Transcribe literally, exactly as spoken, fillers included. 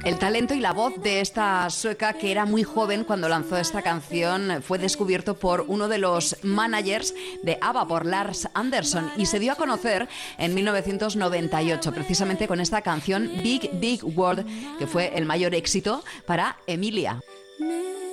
El talento y la voz de esta sueca, que era muy joven cuando lanzó esta canción, fue descubierto por uno de los managers de ABBA, por Lars Andersson, y se dio a conocer en mil novecientos noventa y ocho, precisamente con esta canción Big Big World, que fue el mayor éxito para Emilia.